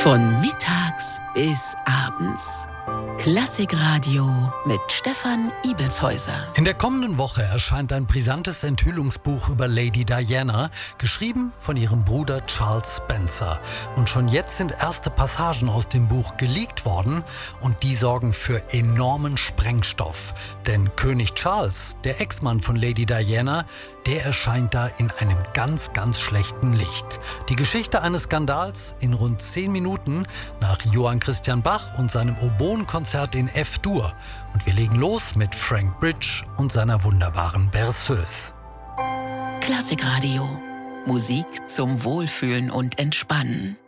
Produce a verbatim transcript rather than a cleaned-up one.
Von mittags bis abends. Klassikradio mit Stefan Ibelshäuser. In der kommenden Woche erscheint ein brisantes Enthüllungsbuch über Lady Diana, geschrieben von ihrem Bruder Charles Spencer. Und schon jetzt sind erste Passagen aus dem Buch geleakt worden und die sorgen für enormen Sprengstoff. Denn König Charles, der Ex-Mann von Lady Diana, der erscheint da in einem ganz, ganz schlechten Licht. Die Geschichte eines Skandals in rund zehn Minuten nach Johann Christian Bach und seinem Oboenkonzert in F-Dur. Und wir legen los mit Frank Bridge und seiner wunderbaren Berceuse. Klassikradio. Musik zum Wohlfühlen und Entspannen.